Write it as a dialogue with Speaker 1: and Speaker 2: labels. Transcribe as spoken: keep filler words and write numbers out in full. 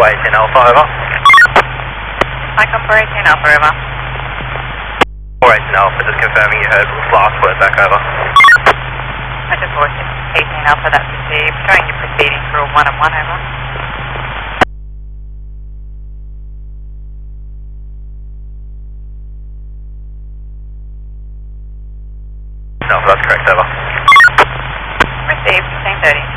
Speaker 1: four eighteen Alpha, over.
Speaker 2: Micron four eighteen Alpha, over.
Speaker 1: four eighteen Alpha, just confirming you heard last word back, over.
Speaker 2: Micron four eighteen Alpha, that's received. Showing you proceeding through one and one, over.
Speaker 1: Alpha, that's correct, over.
Speaker 2: Received, fifteen thirty.